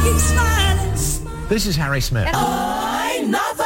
keep smiling. This is Harry Smith. I not